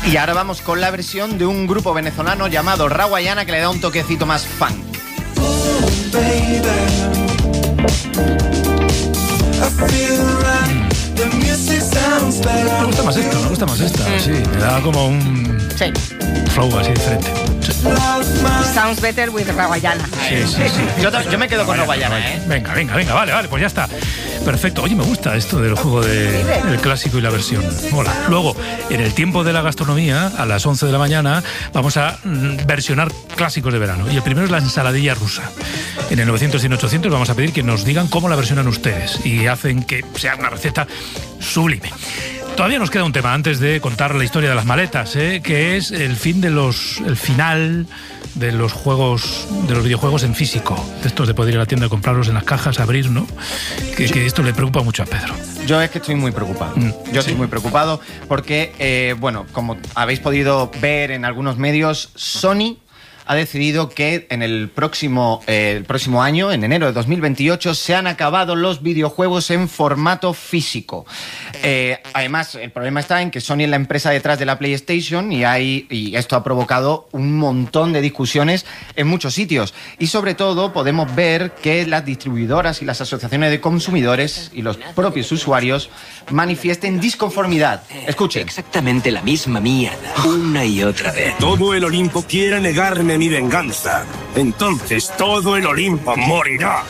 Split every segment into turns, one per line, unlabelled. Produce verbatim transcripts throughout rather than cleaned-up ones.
Y ahora vamos con la versión de un grupo venezolano llamado Rawayana, que le da un toquecito más funk.
Oh, baby.
Me gusta más esto, me gusta más esta, mm. sí, me da como un
sí.
flow así diferente. Sí.
Sounds better with Rawayana.
Sí, sí, sí.
Yo, yo me quedo con Rawayana, ¿eh?
Venga, venga, venga, vale, vale, pues ya está. Perfecto. Oye, me gusta esto del juego de el clásico y la versión. Mola. Luego, en el tiempo de la gastronomía, a las once de la mañana, vamos a mm, versionar clásicos de verano. Y el primero es la ensaladilla rusa. En el novecientos, cien, ochocientos vamos a pedir que nos digan cómo la versionan ustedes y hacen que sea una receta sublime. Todavía nos queda un tema antes de contar la historia de las maletas, ¿eh? Que es el fin de los, el final de los juegos, de los videojuegos en físico. De estos de poder ir a la tienda a comprarlos en las cajas, abrir, ¿no? Que, que esto le preocupa mucho a Pedro.
Yo es que estoy muy preocupado.
Mm,
Yo
¿sí?
estoy muy preocupado porque, eh, bueno, como habéis podido ver en algunos medios, Sony ha decidido que en el próximo, eh, el próximo año, en enero de dos mil veintiocho, se han acabado los videojuegos en formato físico. Eh, además, el problema está en que Sony es la empresa detrás de la PlayStation y, hay, y esto ha provocado un montón de discusiones en muchos sitios. Y sobre todo podemos ver que las distribuidoras y las asociaciones de consumidores y los propios usuarios manifiesten disconformidad. Escuchen.
Exactamente la misma mierda, una y otra vez.
Todo el Olimpo quiere negarme mi venganza. Entonces todo el Olimpo morirá.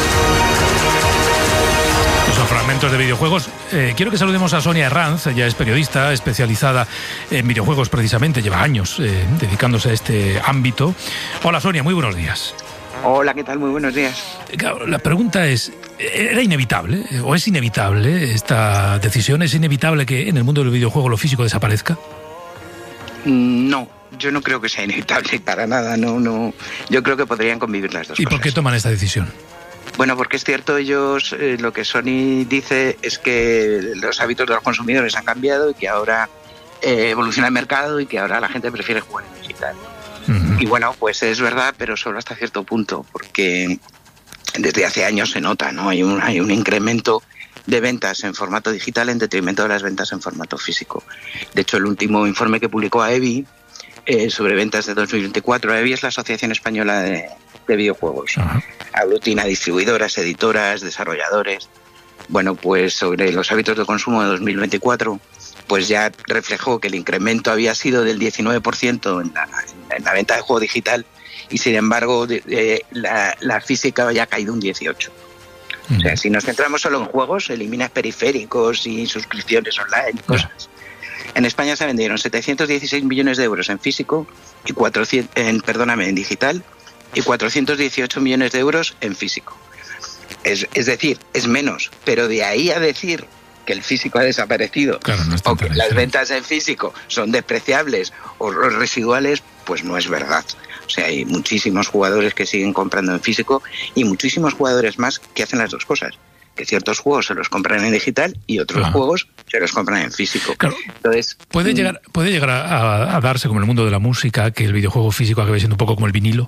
Esos fragmentos de videojuegos. Eh, quiero que saludemos a Sonia Herranz. Ella es periodista especializada en videojuegos precisamente. Lleva años eh, dedicándose a este ámbito. Hola Sonia, muy buenos días.
Hola, ¿qué tal? Muy buenos días.
Claro, la pregunta es, ¿era inevitable o es inevitable esta decisión? ¿Es inevitable que en el mundo del videojuego lo físico desaparezca?
No, yo no creo que sea inevitable para nada. No, no. Yo creo que podrían convivir las dos
¿Y
cosas.
por qué toman esta decisión?
Bueno, porque es cierto, ellos, eh, lo que Sony dice es que los hábitos de los consumidores han cambiado y que ahora eh, evoluciona el mercado y que ahora la gente prefiere jugar en digital. Uh-huh. Y bueno, pues es verdad, pero solo hasta cierto punto, porque desde hace años se nota, ¿no? Hay un, hay un incremento de ventas en formato digital en detrimento de las ventas en formato físico. De hecho, el último informe que publicó A E B I eh, sobre ventas de dos mil veinticuatro, A E B I es la Asociación Española de, de Videojuegos. Uh-huh. Aglutina distribuidoras, editoras, desarrolladores. Bueno, pues sobre los hábitos de consumo de dos mil veinticuatro, pues ya reflejó que el incremento había sido del diecinueve por ciento en la, en la venta de juego digital y, sin embargo, de, de, la, la física había caído un dieciocho por ciento. Uh-huh. O sea, si nos centramos solo en juegos, eliminas periféricos y suscripciones online y cosas. Uh-huh. En España se vendieron setecientos dieciséis millones de euros en físico y cuatrocientos, en, perdóname, en digital y cuatrocientos dieciocho millones de euros en físico. Es, es decir, es menos, pero de ahí a decir que el físico ha desaparecido, claro, no o que las ventas en físico son despreciables o residuales, pues no es verdad. O sea, hay muchísimos jugadores que siguen comprando en físico y muchísimos jugadores más que hacen las dos cosas. Que ciertos juegos se los compran en digital y otros ah. juegos se los compran en físico.
Claro.
Entonces,
¿Puede llegar, puede llegar a, a darse, como en el mundo de la música, que el videojuego físico acabe siendo un poco como el vinilo?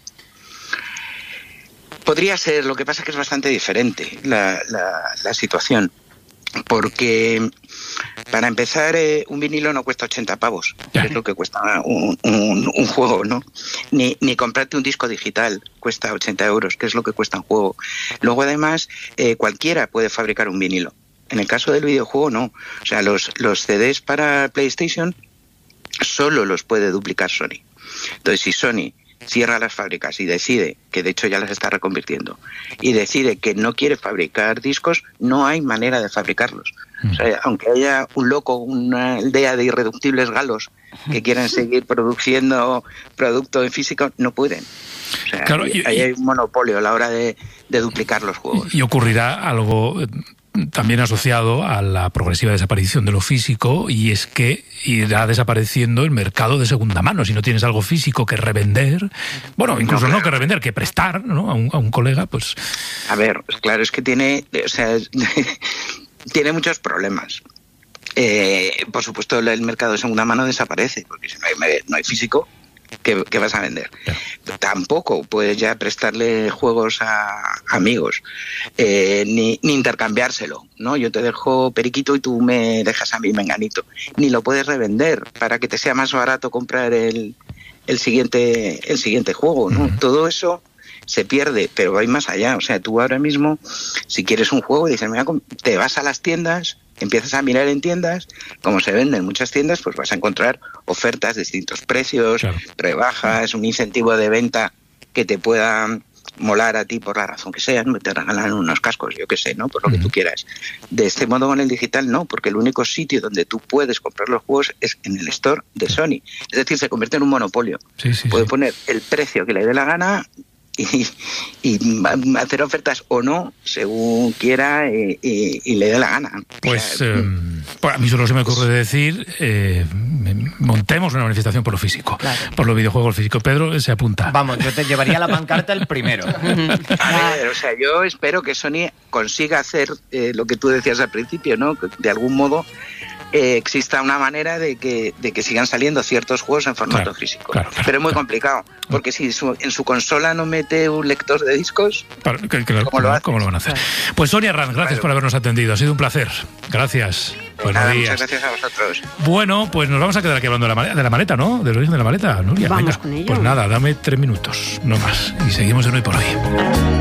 Podría ser, lo que pasa es que es bastante diferente la, la, la situación. Porque, para empezar, eh, un vinilo no cuesta ochenta pavos, que es lo que cuesta un, un, un juego, ¿no? Ni, ni comprarte un disco digital cuesta ochenta euros, que es lo que cuesta un juego. Luego, además, eh, cualquiera puede fabricar un vinilo. En el caso del videojuego, no. O sea, los, los C Ds para PlayStation solo los puede duplicar Sony. Entonces, si Sony cierra las fábricas y decide, que de hecho ya las está reconvirtiendo, y decide que no quiere fabricar discos, no hay manera de fabricarlos. Mm. O sea, aunque haya un loco, una aldea de irreductibles galos que quieran seguir produciendo producto en físico, no pueden. O sea, claro, y, ahí hay un monopolio a la hora de, de duplicar los juegos.
Y ocurrirá algo también asociado a la progresiva desaparición de lo físico, y es que irá desapareciendo el mercado de segunda mano. Si no tienes algo físico que revender, bueno, incluso no, claro. no que revender, que prestar, ¿no? a, un, a un colega, pues...
A ver, claro, es que tiene, o sea, tiene muchos problemas. Eh, por supuesto, el mercado de segunda mano desaparece, porque si no hay, no hay físico, que, que vas a vender. Tampoco puedes ya prestarle juegos a amigos, eh, ni, ni intercambiárselo, ¿no? Yo te dejo periquito y tú me dejas a mí menganito. Ni lo puedes revender para que te sea más barato comprar el, el siguiente el siguiente juego, ¿no? Uh-huh. Todo eso se pierde, pero hay más allá. O sea, tú ahora mismo, si quieres un juego, dices, mira, te vas a las tiendas, empiezas a mirar en tiendas, como se venden en muchas tiendas, pues vas a encontrar ofertas, distintos precios, claro, rebajas, un incentivo de venta que te pueda molar a ti por la razón que sea, ¿no? Te regalan unos cascos, yo qué sé, ¿no? Por lo uh-huh. que tú quieras. De este modo con el digital no, porque el único sitio donde tú puedes comprar los juegos es en el store de Sony. Es decir, se convierte en un monopolio. Sí, sí, Puede sí. poner el precio que le dé la gana y, y hacer ofertas o no según quiera y, y, y le dé la gana.
Pues, o sea, eh, pues a mí solo se me ocurre decir eh, montemos una manifestación por lo físico, claro, por los videojuegos físicos. Pedro se apunta.
Vamos, yo te llevaría la pancarta el primero.
A ver, o sea, yo espero que Sony consiga hacer eh, lo que tú decías al principio, ¿no? Que de algún modo Eh, exista una manera de que, de que sigan saliendo ciertos juegos en formato claro, físico. Claro, claro, pero es muy claro. complicado, porque si su, en su consola no mete un lector de discos, claro, claro,
¿cómo, lo ¿cómo lo van a hacer? Claro. Pues Sonia Arranz, gracias claro. por habernos atendido, ha sido un placer. Gracias. Buenos
Nada,
días.
Muchas gracias a vosotros.
Bueno, pues nos vamos a quedar aquí hablando de la maleta, de la maleta ¿no? Del origen de la maleta, Nuria.
Vamos
Venga,
con ello.
Pues nada, dame tres minutos, no más. Y seguimos en Hoy por Hoy.